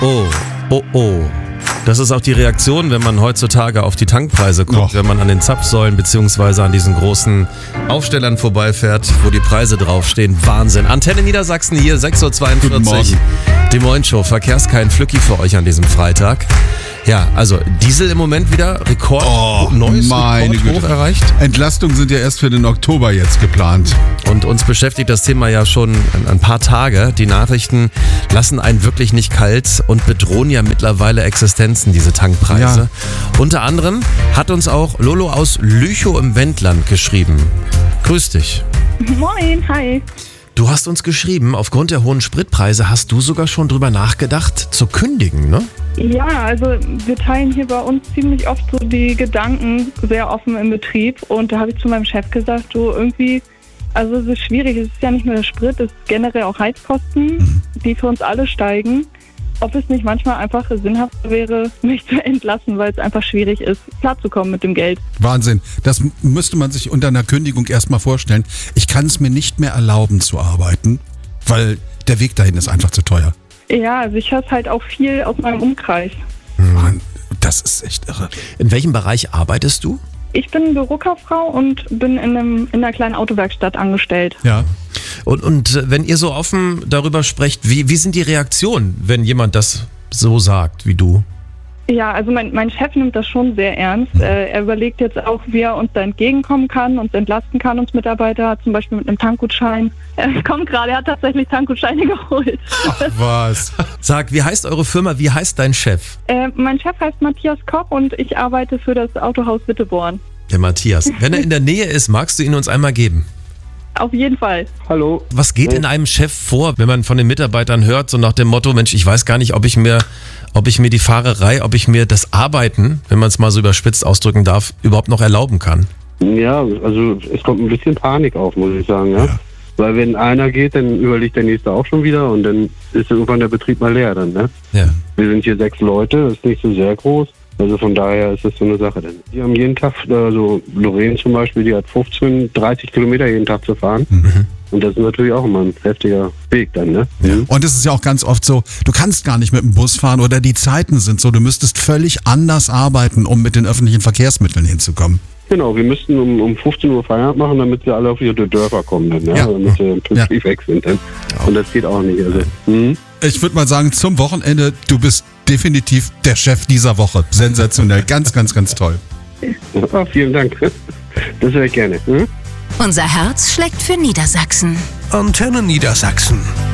Oh, oh, oh. Das ist auch die Reaktion, wenn man heutzutage auf die Tankpreise guckt, wenn man an den Zapfsäulen bzw. an diesen großen Aufstellern vorbeifährt, wo die Preise draufstehen. Wahnsinn. Antenne Niedersachsen hier, 6.42 Uhr. Die Moin Show. Verkehrskein Flücki für euch an diesem Freitag. Ja, also Diesel im Moment wieder neues Rekordhoch erreicht. Entlastungen sind ja erst für den Oktober jetzt geplant. Und uns beschäftigt das Thema ja schon ein paar Tage. Die Nachrichten lassen einen wirklich nicht kalt und bedrohen ja mittlerweile Existenzen, diese Tankpreise. Ja. Unter anderem hat uns auch Lolo aus Lüchow im Wendland geschrieben. Grüß dich. Moin, hi. Du hast uns geschrieben, aufgrund der hohen Spritpreise hast du sogar schon drüber nachgedacht, zu kündigen, ne? Ja, also wir teilen hier bei uns ziemlich oft so die Gedanken sehr offen im Betrieb. Und da habe ich zu meinem Chef gesagt, du irgendwie, also es ist schwierig, es ist ja nicht nur der Sprit, es ist generell auch Heizkosten, die für uns alle steigen. Ob es nicht manchmal einfach sinnhaft wäre, mich zu entlassen, weil es einfach schwierig ist, klarzukommen mit dem Geld. Wahnsinn. Das müsste man sich unter einer Kündigung erstmal vorstellen. Ich kann es mir nicht mehr erlauben zu arbeiten, weil der Weg dahin ist einfach zu teuer. Ja, also ich höre es halt auch viel aus meinem Umkreis. Mann, das ist echt irre. In welchem Bereich arbeitest du? Ich bin Bürokauffrau und bin in einer kleinen Autowerkstatt angestellt. Ja. Und wenn ihr so offen darüber sprecht, wie sind die Reaktionen, wenn jemand das so sagt wie du? Ja, also mein Chef nimmt das schon sehr ernst. Er überlegt jetzt auch, wie er uns da entgegenkommen kann, uns entlasten kann, uns Mitarbeiter, zum Beispiel mit einem Tankgutschein. Er kommt gerade, er hat tatsächlich Tankgutscheine geholt. Ach was. Sag, wie heißt eure Firma, wie heißt dein Chef? Mein Chef heißt Matthias Kopp und ich arbeite für das Autohaus Witteborn. Der Matthias. Wenn er in der Nähe ist, magst du ihn uns einmal geben? Auf jeden Fall. Hallo. Was geht in einem Chef vor, wenn man von den Mitarbeitern hört, so nach dem Motto, Mensch, ich weiß gar nicht, ob ich mir die Fahrerei, ob ich mir das Arbeiten, wenn man es mal so überspitzt ausdrücken darf, überhaupt noch erlauben kann? Ja, also es kommt ein bisschen Panik auf, muss ich sagen, ja. Weil wenn einer geht, dann überlegt der nächste auch schon wieder und dann ist irgendwann der Betrieb mal leer dann, ne? Ja. Wir sind hier 6 Leute, das ist nicht so sehr groß. Also von daher ist das so eine Sache. Denn die haben jeden Tag, also Lorraine zum Beispiel, die hat 30 Kilometer jeden Tag zu fahren. Und das ist natürlich auch immer ein heftiger Weg dann, ne? Ja. Und es ist ja auch ganz oft so, du kannst gar nicht mit dem Bus fahren oder die Zeiten sind so, du müsstest völlig anders arbeiten, um mit den öffentlichen Verkehrsmitteln hinzukommen. Genau, wir müssten um 15 Uhr Feierabend machen, damit wir alle auf ihre Dörfer kommen dann, ja? Damit wir pünktlich weg sind dann. Und das geht auch nicht. Also, Ich würde mal sagen, zum Wochenende, du bist definitiv der Chef dieser Woche. Sensationell, ganz, ganz, ganz toll. Ja, vielen Dank. Das höre ich gerne. Unser Herz schlägt für Niedersachsen. Antenne Niedersachsen.